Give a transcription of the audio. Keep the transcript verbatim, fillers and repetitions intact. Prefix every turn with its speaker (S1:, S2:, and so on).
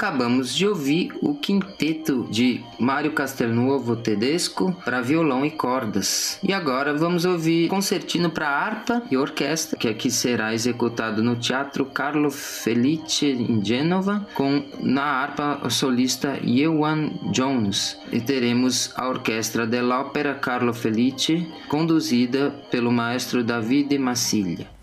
S1: acabamos de ouvir o quinteto de Mário Castelnuovo Tedesco para violão e cordas. E agora vamos ouvir concertino para harpa e orquestra, que aqui será executado no Teatro Carlo Felice em Gênova, com na harpa solista Ewan Jones. E teremos a orquestra dell'Opera Carlo Felice, conduzida pelo maestro Davide Massiglia.